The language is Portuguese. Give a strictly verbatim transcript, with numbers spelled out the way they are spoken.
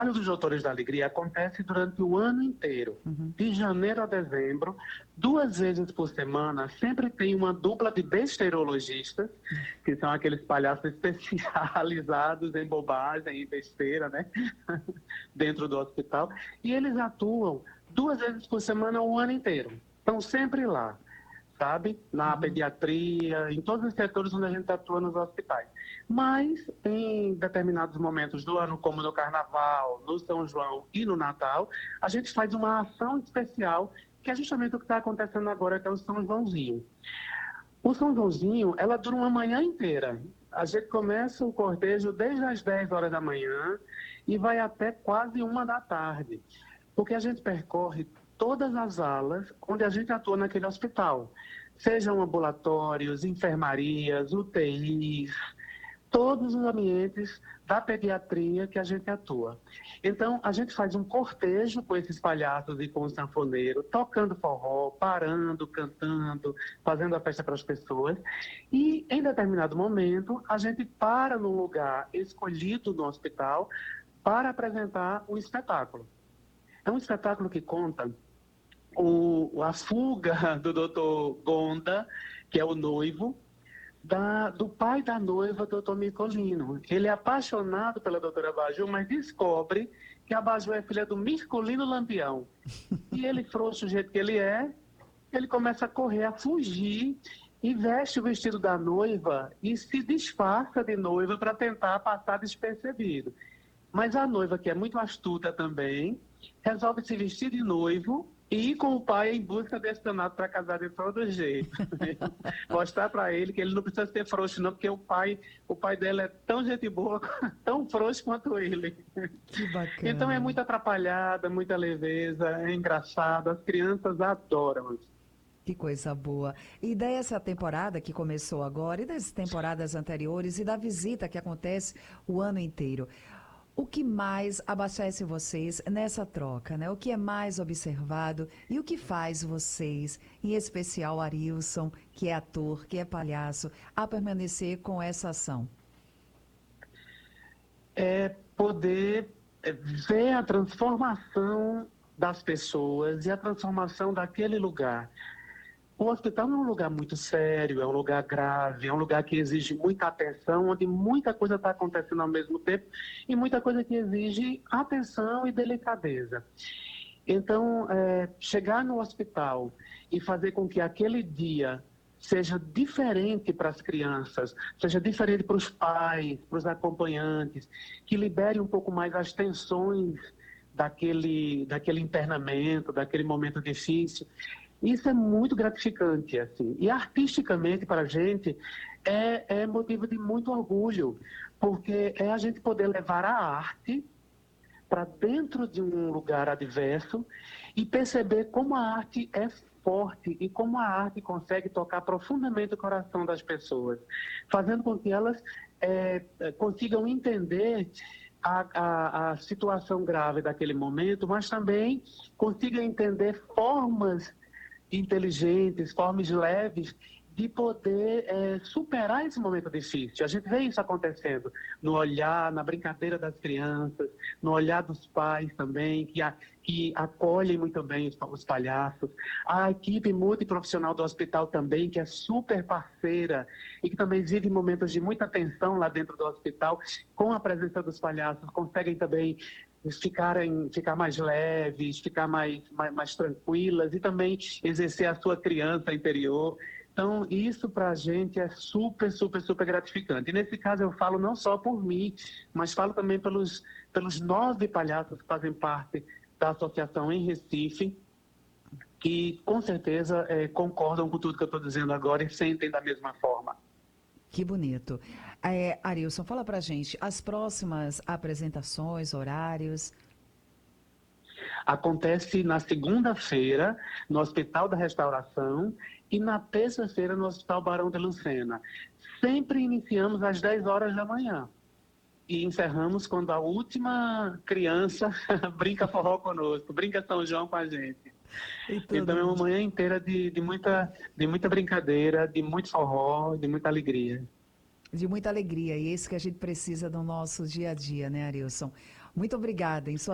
trabalho dos Doutores da Alegria acontece durante o ano inteiro, Uhum. de janeiro a dezembro, duas vezes por semana, sempre tem uma dupla de besteirologistas, que são aqueles palhaços especializados em bobagem e besteira, né, dentro do hospital, e eles atuam duas vezes por semana o ano inteiro. Estão sempre lá, sabe? Na Uhum. pediatria, em todos os setores onde a gente atua nos hospitais. Mas, em determinados momentos do ano, como no Carnaval, no São João e no Natal, a gente faz uma ação especial, que é justamente o que está acontecendo agora, que é o São Joãozinho. O São Joãozinho, ela dura uma manhã inteira. A gente começa o cortejo desde as dez horas da manhã e vai até quase uma da tarde, porque a gente percorre todas as alas onde a gente atua naquele hospital, sejam ambulatórios, enfermarias, U T Is, todos os ambientes da pediatria que a gente atua. Então, a gente faz um cortejo com esses palhaços e com o sanfoneiro, tocando forró, parando, cantando, fazendo a festa para as pessoas. E, em determinado momento, a gente para num lugar escolhido no hospital para apresentar um espetáculo. É um espetáculo que conta o, a fuga do doutor Gonda, que é o noivo, da, do pai da noiva, doutor Mircolino. Ele é apaixonado pela doutora Baju, mas descobre que a Baju é filha do Mircolino Lampião. E ele, frouxo do jeito que ele é, ele começa a correr, a fugir, e veste o vestido da noiva e se disfarça de noiva para tentar passar despercebido. Mas a noiva, que é muito astuta também, resolve se vestir de noivo e ir com o pai em busca desse danado para casar de todo jeito. Mostrar para ele que ele não precisa ser frouxo, não, porque o pai, o pai dela é tão gente boa, tão frouxo quanto ele. Que Então é bacana. muito atrapalhada, muita leveza, é engraçado, as crianças adoram. Que coisa boa. E dessa temporada que começou agora, e das temporadas anteriores, e da visita que acontece o ano inteiro, o que mais abastece vocês nessa troca, né? O que é mais observado e o que faz vocês, em especial Arilson, que é ator, que é palhaço, a permanecer com essa ação? É poder é, ver a transformação das pessoas e a transformação daquele lugar. O hospital não é um lugar muito sério, é um lugar grave, é um lugar que exige muita atenção, onde muita coisa está acontecendo ao mesmo tempo e muita coisa que exige atenção e delicadeza. Então, é, chegar no hospital e fazer com que aquele dia seja diferente para as crianças, seja diferente para os pais, para os acompanhantes, que libere um pouco mais as tensões daquele, daquele internamento, daquele momento difícil. Isso é muito gratificante, assim. E artisticamente, para a gente, é, é motivo de muito orgulho, porque é a gente poder levar a arte para dentro de um lugar adverso e perceber como a arte é forte e como a arte consegue tocar profundamente o coração das pessoas, fazendo com que elas é, consigam entender a, a, a situação grave daquele momento, mas também consigam entender formas inteligentes, formas leves de poder é, superar esse momento difícil. A gente vê isso acontecendo no olhar, na brincadeira das crianças, no olhar dos pais também, que, a, que acolhem muito bem os, os palhaços. A equipe multiprofissional do hospital também, que é super parceira e que também vive momentos de muita tensão lá dentro do hospital, com a presença dos palhaços, conseguem também ficarem, ficar mais leves, ficar mais, mais, mais tranquilas e também exercer a sua criança interior. Então, isso para a gente é super, super, super gratificante. E nesse caso eu falo não só por mim, mas falo também pelos, pelos nove palhaços que fazem parte da associação em Recife, que com certeza é, concordam com tudo que eu estou dizendo agora e sentem da mesma forma. Que bonito. É, Arilson, fala pra gente as próximas apresentações, horários. Acontece na segunda-feira, no Hospital da Restauração, e na terça-feira, no Hospital Barão de Lucena. Sempre iniciamos às dez horas da manhã. E encerramos quando a última criança brinca forró conosco, brinca São João com a gente. E Então todo é uma mundo. manhã inteira de, de, muita, de muita brincadeira, de muito forró, de muita alegria. De muita alegria, e é isso que a gente precisa no nosso dia a dia, né, Arilson? Muito obrigada. Em sua